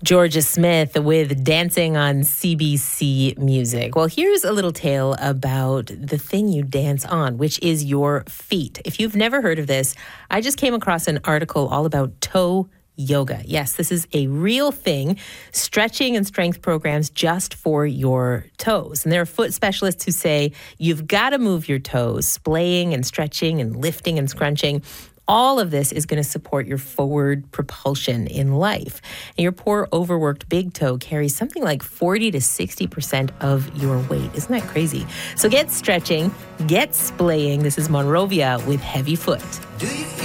Georgia Smith with Dancing on CBC Music. Well, here's a little tale about the thing you dance on, which is your feet. If you've never heard of this, I just came across an article all about toe yoga. Yes, this is a real thing. Stretching and strength programs just for your toes. And there are foot specialists who say you've got to move your toes, splaying and stretching and lifting and scrunching. All of this is going to support your forward propulsion in life. And your poor, overworked big toe carries something like 40 to 60% of your weight. Isn't that crazy? So get stretching, get splaying. This is Monrovia with Heavy Foot.